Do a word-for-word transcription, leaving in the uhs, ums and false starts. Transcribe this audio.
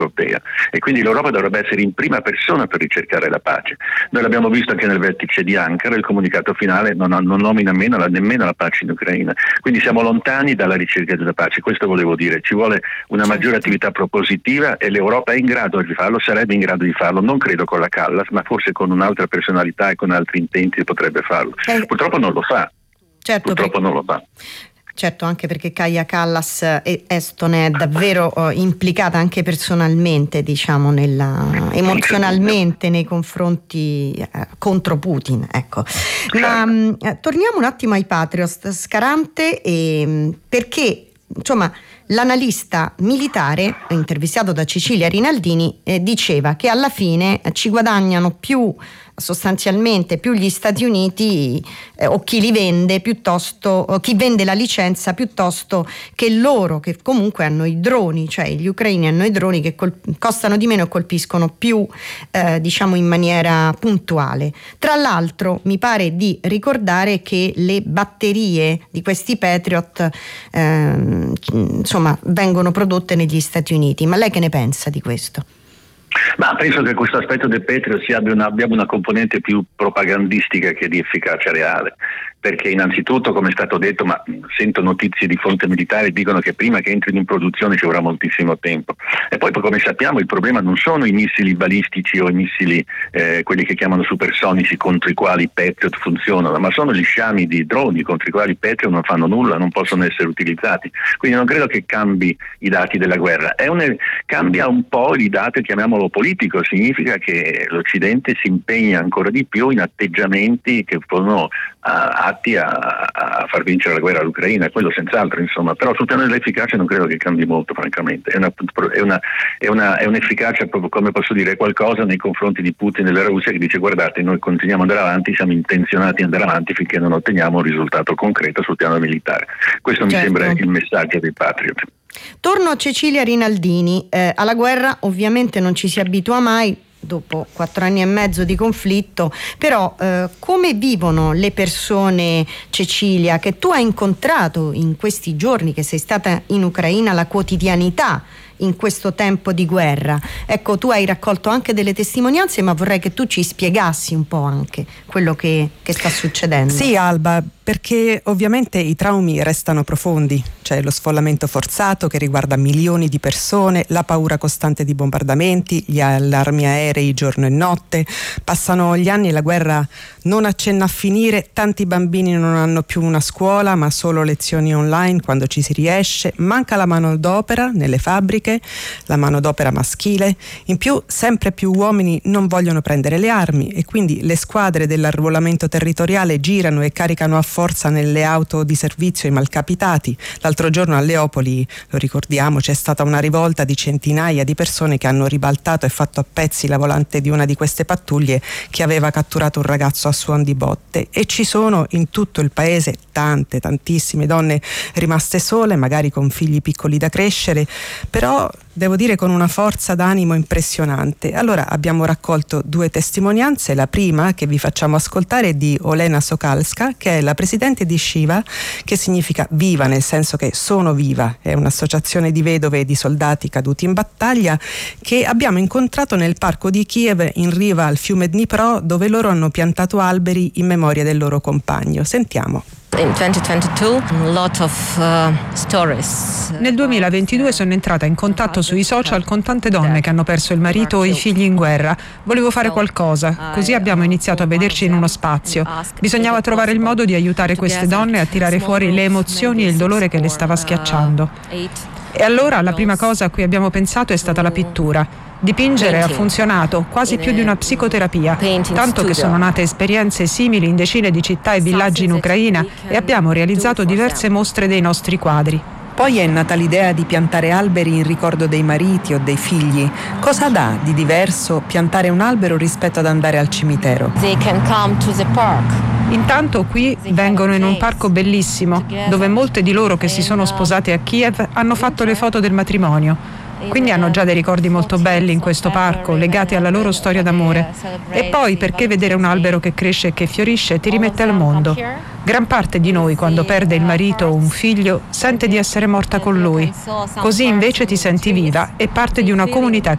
europea, e quindi l'Europa dovrebbe essere in prima persona per ricercare la pace. Noi l'abbiamo visto anche nel vertice di Ankara, il comunicato finale non, non nomina nemmeno la, nemmeno la pace in Ucraina, quindi siamo lontani dalla ricerca della pace. Questo volevo dire, ci vuole una maggiore attività propositiva e l'Europa è in grado di farlo, sarebbe in grado di farlo, non credo con la Callas, ma forse con un'altra personalità e con altri intenti potrebbe farlo. Eh, Purtroppo non lo fa. Certo, Purtroppo perché... non lo fa. Certo, anche perché Kaja Kallas e Estone è davvero oh, implicata anche personalmente, diciamo, nella, emozionalmente nei confronti eh, contro Putin, ecco. Ma mh, torniamo un attimo ai Patriot. Scarante, eh, perché insomma l'analista militare intervistato da Cecilia Rinaldini eh, diceva che alla fine ci guadagnano più sostanzialmente più gli Stati Uniti eh, o chi li vende piuttosto o chi vende la licenza piuttosto che loro, che comunque hanno i droni, cioè gli ucraini hanno i droni che col- costano di meno e colpiscono più eh, diciamo in maniera puntuale. Tra l'altro mi pare di ricordare che le batterie di questi Patriot eh, insomma vengono prodotte negli Stati Uniti, ma lei che ne pensa di questo? Ma penso che questo aspetto del Patriot sia abbia una, abbia una componente più propagandistica che di efficacia reale, perché innanzitutto, come è stato detto, ma sento notizie di fonte militare, dicono che prima che entrino in produzione ci vorrà moltissimo tempo, e poi come sappiamo il problema non sono i missili balistici o i missili eh, quelli che chiamano supersonici contro i quali i Patriot funzionano, ma sono gli sciami di droni contro i quali i Patriot non fanno nulla, non possono essere utilizzati, quindi non credo che cambi i dati della guerra. È un, cambia un po' i dati, chiamiamolo politico, significa che l'Occidente si impegna ancora di più in atteggiamenti che sono a, atti a, a far vincere la guerra all'Ucraina, quello senz'altro, insomma, però sul piano dell'efficacia non credo che cambi molto, francamente. È una, è una, è una, è un'efficacia proprio, come posso dire, qualcosa nei confronti di Putin e della Russia, che dice: guardate, noi continuiamo ad andare avanti, siamo intenzionati ad andare avanti finché non otteniamo un risultato concreto sul piano militare. Questo certo. Mi sembra il messaggio dei Patriot. Torno a Cecilia Rinaldini. Eh, alla guerra ovviamente non ci si abitua mai dopo quattro anni e mezzo di conflitto, però eh, come vivono le persone, Cecilia, che tu hai incontrato in questi giorni che sei stata in Ucraina, la quotidianità in questo tempo di guerra? Ecco, tu hai raccolto anche delle testimonianze, ma vorrei che tu ci spiegassi un po' anche quello che, che sta succedendo. Sì, Alba, perché ovviamente i traumi restano profondi, c'è lo sfollamento forzato che riguarda milioni di persone, la paura costante di bombardamenti, gli allarmi aerei giorno e notte, passano gli anni e la guerra non accenna a finire, tanti bambini non hanno più una scuola ma solo lezioni online quando ci si riesce, manca la manodopera nelle fabbriche, la manodopera maschile, in più sempre più uomini non vogliono prendere le armi e quindi le squadre dell'arruolamento territoriale girano e caricano a forza nelle auto di servizio i malcapitati. L'altro giorno a Leopoli, lo ricordiamo, c'è stata una rivolta di centinaia di persone che hanno ribaltato e fatto a pezzi la volante di una di queste pattuglie che aveva catturato un ragazzo a suon di botte, e ci sono in tutto il paese tante, tantissime donne rimaste sole, magari con figli piccoli da crescere, però devo dire con una forza d'animo impressionante. Allora abbiamo raccolto due testimonianze, la prima che vi facciamo ascoltare è di Olena Sokalska, che è la presidente di Shiva, che significa viva, nel senso che sono viva, è un'associazione di vedove e di soldati caduti in battaglia che abbiamo incontrato nel parco di Kiev in riva al fiume Dnipro, dove loro hanno piantato alberi in memoria del loro compagno. Sentiamo. Nel duemilaventidue sono entrata in contatto sui social con tante donne che hanno perso il marito o i figli in guerra. Volevo fare qualcosa, così abbiamo iniziato a vederci in uno spazio. Bisognava trovare il modo di aiutare queste donne a tirare fuori le emozioni e il dolore che le stava schiacciando. E allora la prima cosa a cui abbiamo pensato è stata la pittura. Dipingere ha funzionato, quasi più di una psicoterapia, tanto che sono nate esperienze simili in decine di città e villaggi in Ucraina e abbiamo realizzato diverse mostre dei nostri quadri. Poi è nata l'idea di piantare alberi in ricordo dei mariti o dei figli. Cosa dà di diverso piantare un albero rispetto ad andare al cimitero? Intanto qui vengono in un parco bellissimo, dove molte di loro che si sono sposate a Kiev hanno fatto le foto del matrimonio. Quindi hanno già dei ricordi molto belli in questo parco, legati alla loro storia d'amore. E poi perché vedere un albero che cresce e che fiorisce ti rimette al mondo. Gran parte di noi, quando perde il marito o un figlio, sente di essere morta con lui. Così invece ti senti viva e parte di una comunità